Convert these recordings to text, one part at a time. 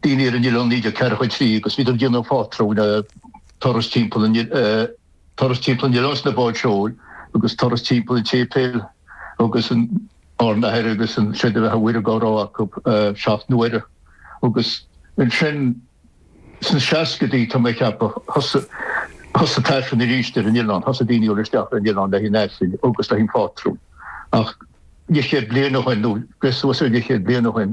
Dini yn ilon ni carchwyd tri, gos fydd yn dyn o'n ffatrwn Torres Timpl yn ilon sy'n y bod siol, gos Torres Timpl yn Chepel, gos yn orna her, gos yn siarad efo hwyr o goro ac siaft nwyr, gos yn siarad sy'n sias gyda tam eich ap, hos y tasyn i'r eistedd yn ilon, hos y dini o'r ystaf yn ilon da hi'n efyn, gos da hi'n ffatrwn. Ach, iechyd blein o hyn, gos was yn iechyd blein o hyn,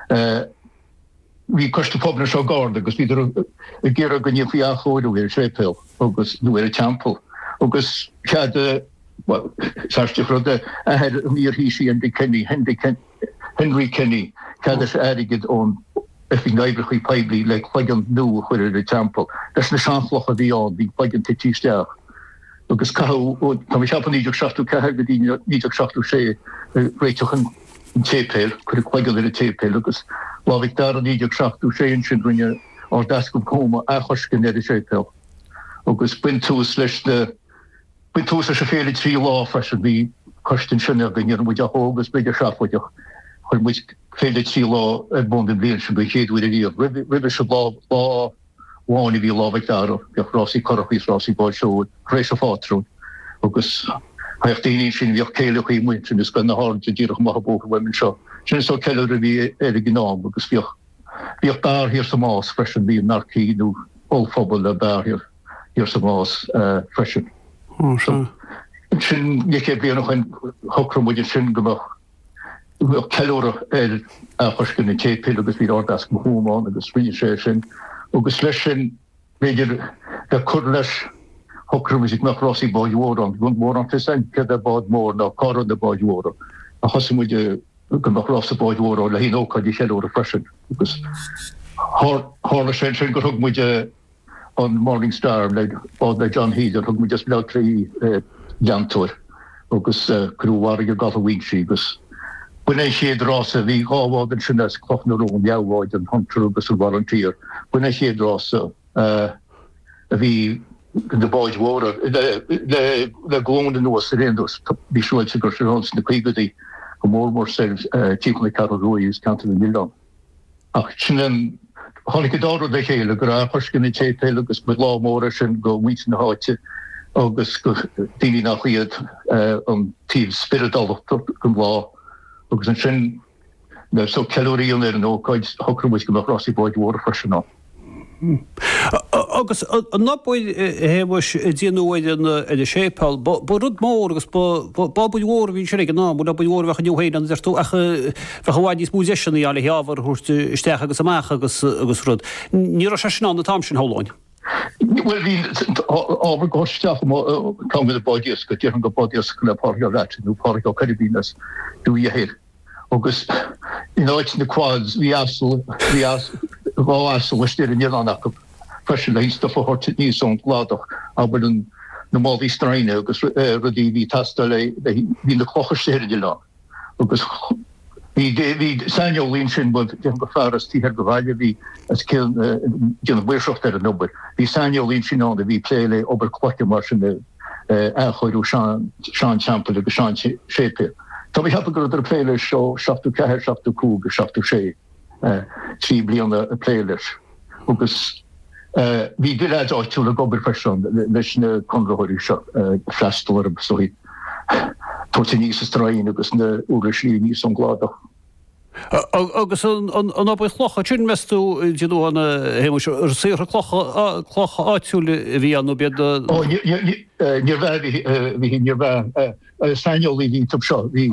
vi kost pobl så garde gus vidare gera gunje fiach och över Chepel och nu är det Temple och gus hade särskilt för det är mer hishi and Henry Kenny hade så äriget on if vi neighborhood pibli like flagen nu för det Temple det är en chanslach av vi flagen till tisdag och gus kan vi köpa ny schaftu kan ha det ny schaftu se reitochen Chepel kunde flagen det Chepel och Wel, ik daar niet gezegd hoe ze in wanneer als dat komt komen, eigenlijk in de Chepel. Ook als bent toe zoveel drie laafers die kosten schneller dan je moet je hoog als bij de schaf wordt je moet veel drie la het bonden blijven zo bij je weer die we ze la wanneer we la ik daar je rossi korpis rossi boy zo race of patron. Ook als hij heeft die niet in weer kele geen moet dus kan de hard te dieren mag boven women zo. Sen så kallar vi original because vi där här som oss freshen vi narki nu all fobble där här som oss freshen. Sen jag kan bli nog en hockrum med sen gå. Vi kallar forskning i Chepel och vi har det som hormon och researchen och slashen med det kurlas hockrum is nog rossi boy woran woran till sen kada bad mor och karon det boy woran. Jag har så mycket kan nog losse boyd war och hin ook die shadow refreshing because har sen går hug med on Morning Star like by John Heath hug med just below 3 jantor because crew war you got a week she was when I shared rasa vi gav den sjunas klockna rum jag var den hunter och så volunteer when I shared rasa vi the boys war the glowing no serendos be sure to go through the piggy more self chiefly categories counted in Milan. Ach, then honig door de hele gra verschillende Chepel gus met law morers en go weeks in houtje agus die nach hier team spirit al kom law agus en der so calorie on there no coins hokrum was go rossi boy water freshen agus not boy he was dinoid in the Chepel but more agus bobu war vi shrek na mo bobu war we new heden der to ach verhaadis musician alle haver host steg agus maach agus rod ni roshan on the Thompson Holland well vi over go stuff come with the bodies go different bodies can part of that new part of Caribbeans do you hear agus it's in the quads we asked solicitor in Iran ac professional stuff for hort ní son gladach aber den normal die strain agus rudi vi tastale vi de klocher in Iran agus vi Samuel Lynchen but den faras tí her govalle vi as kill weerschaft der number vi Samuel Lynchen on de vi play over kwarte marschen choiru Sean Chample agus Sean Chepel Tá vi heb go der playlist show schaftu kaher schaftu kug schaftu sé tri bliana playlist agus vi did at to the gober person lechne konrohori flastor so hit tortini strain agus ne urshi ni son gladach agus an op chlocha tún mestu du an he sé chlocha áúle vi an be vi hin Samuel Lee top shot vi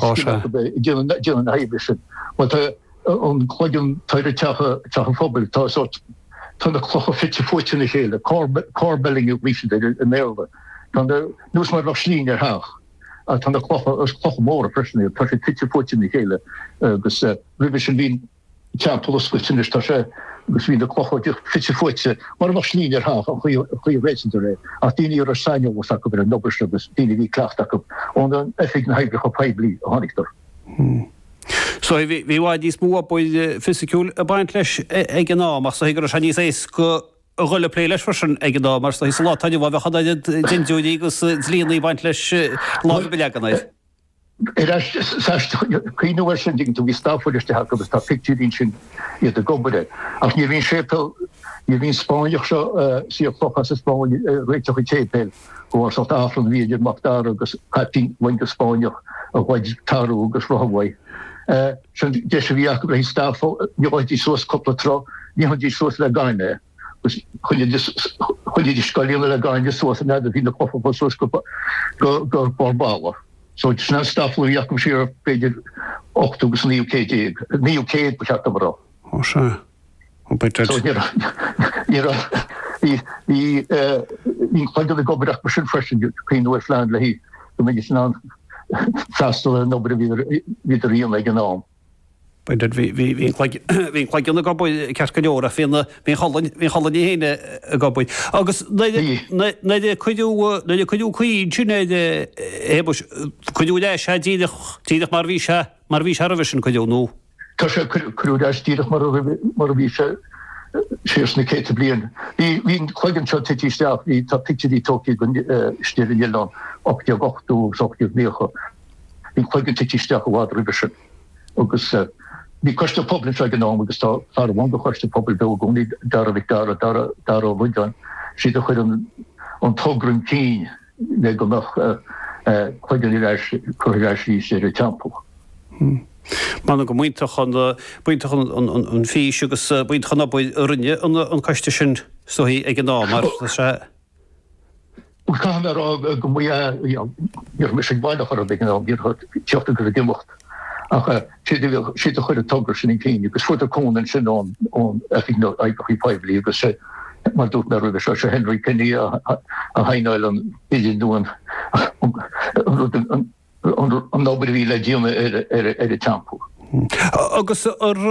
wat on chlogen teire fobel tan de chlocha fit fo in hele carbelling ri in Merwe dan de noes maar nog slien er haag tan de chlocha more person fit fo in hele dus revision wien plus in de sta gus vi de chlocha fit fo maar nog slien er haag goeie re die er sein was ook een nobberste die wie klacht on dan effect heibre op pebli hanigtor So vi var dis mo på fysikul baintles egen amach så higar han is go rolle playles version egen amach så isla tan var hade genjudi gus zlini baintles lag belegna Queenúir sin ding tú ví stafuiste ha go tá picturín sin iad a gobere. Ach ní vín sépel ní vín Spáineach si flochas a Spáin réitoch i tépel go sort afran víidir Macdar agus Patin Winter Spáineach a bhaid tarú agus rohhaid. De se ví a stafo ní í sos coppla tro ní dí sos le gaine. chuidir scoile le gáin sos a neidir hí na cofa sos go borbála. So sna staflu jakom sér beidir 8 agus 9 cé becha marrá. O se. Ní chuide gobeach mar sin fresin Queenúir Flein le hí go mé ná festal nobre viidir rion le gan ná. Bhín chuigeanna gobaid ceascaneóra féna hín chollaní héine a gobaid. Agus chuidú chuí sinnéide chuidú lei sé tíadach mar bhí se ravisin chuidú nó. Tá sé cruúéis tíadach mar bhí se séna céta blian. Bhín chuigann seo titíisteach í tá picturí tóí gon stíir Ián 8 8ú 8 mécha. Bhín chuigann titíisteach bhád rivisin agus ní costa public gan ná agus tá bhain go chuiste public be gúní dar bhuián si a chuir an tógrun cín le go nach chuidir sé tempo. Man go muintach an fí agus buintchan na buid rinne an coiste sin stohí ag an ná mar se. Cá go mu mis bhainach ar be ná teachta go gimocht. si a chuir a tugur sin céine, agus fu a cónan sin ón í peblií agus sé mar dút na ruide se Henry Kenny a haáil an billion nuan an nóbri ví le díome a tempo. Agus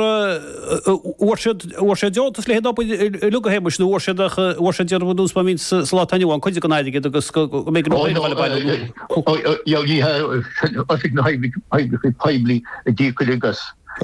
sé detas le lugahéimes nó sé dearús ba mín slátainúán chuide go náidige agus mé peblií a ddículigas.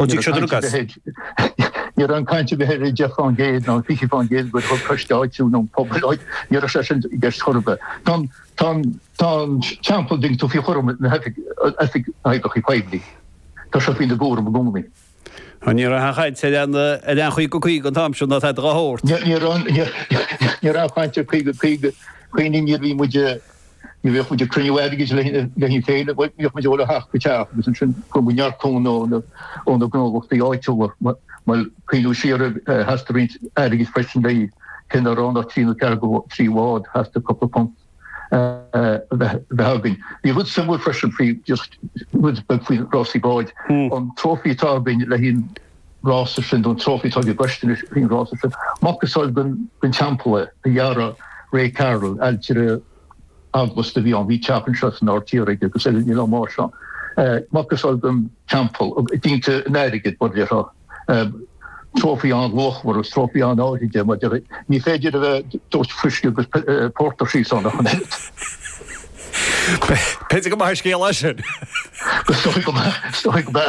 Ní an kainte behéir Jeffán géad ná fián géad go chuáú nó poblid ní sé sin gur chorbe. Tá champding tú fi chom na go chi peblií. Tá se fin de góm a gomí. Ní a chaid sé an chuí go chuí an tamsú na ráhort. Ní chainte chuoine ní bhí muide ní bheith muidir cruinehaigis le hí féile, bh mu óla haach goteach, gus an sin chumúneartún ónna gnóhachtta áitiúir mar chuú siar heastarín aigis freisin lei cin aránna tíú ce go tríhád heasta coppla pont. Hagin. Ní bhd sam fresin frí just bud fao Rossí Báid an trófiítá le hín rása sin don trófiítá gweistin hín rása sin. Macáil gon temple a dhearra Ray Carroll altire agus a bhí an bhí teapan se an átíige agus ní le mar se. Macáil gon temple dínta neirigid bodra trófií an lochmar agus trófií an áide mar ní féidir a bheith dós friske agus portar sí an nach net. Pe go mar scé lei sin. Stoi go be.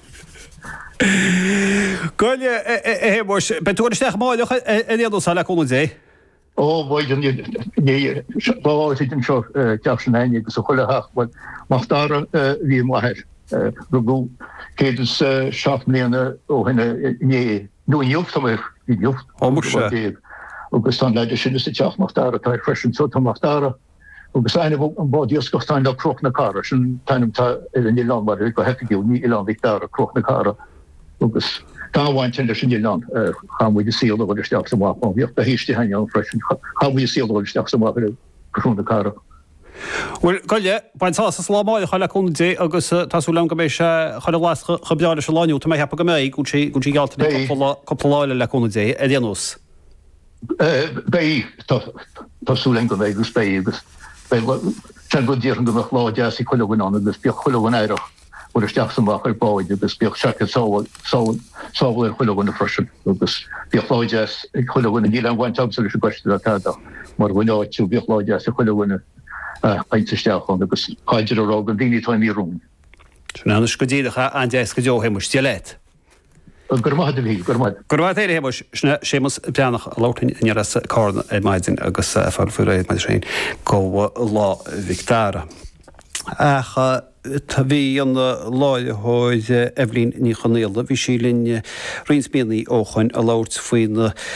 Goile beúisteach máideach a déadú le chuna dé. Ó bhaidir báin seo ceap san aine agus a chuileach Macdar bhí maithir rugú céidir 7 mbliana ó hinna nó jocht í jocht agus tá leidir sin sa teach Macdar tá freisin so Macdar agus aine an bádíoscochtáin le croch na cara sin tainm tá an Ián mar go hefiú ní Ián Victar a croch na cara agus táhaint sin Ián chamuide síl bhil isteach sam mápá bhíocht a híiste haine an freisin chamuide síl bhil isteach sam mápá croch na cara. Well goile baintá slámáil chaile chun dé agus tasú le go mééis choile lá chobeáile se láú tá hepa go méid gún sí galta coppláile le chuna dé a déanús. Bei tású le go méid gus bé agus se go ddíar an go láide í chuilehain an agus beoh chuilehain éireach bud isteach sam bach ar báid agus beoh secha sábhfuil chuilehain na freisin agus beoh láide chuilehain a díle an bhaint absú se goiste a tada mar bhaineáitú beoh láide a chuilehaine einsteachchan agus caiidir ará an daoine táim í rún. Tnas go ddíirecha an deas go deohéimus tíléit. Gurmaid bhí gurmaid. Gurmaid éir héimus sémas beannach látain inas cána é maidin agus far fuúréid mai sé go lá Victara. tá bhí an láideáid Evelyn ní chanéalda, bhí sí linn rinsbíanaí óchain a láirt faoin